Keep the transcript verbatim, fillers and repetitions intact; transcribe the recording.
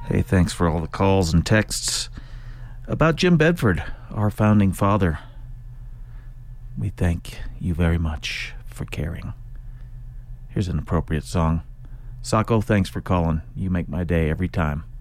Hey, thanks for all the calls and texts about Jim Bedford, our founding father. We thank you very much for caring. Here's an appropriate song. Sacco, thanks for calling. You make my day every time.